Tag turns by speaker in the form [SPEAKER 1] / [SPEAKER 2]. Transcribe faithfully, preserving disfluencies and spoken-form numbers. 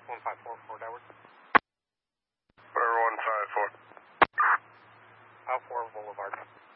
[SPEAKER 1] one five four, Fort Edward.
[SPEAKER 2] Where one five four?
[SPEAKER 1] Out four Boulevard.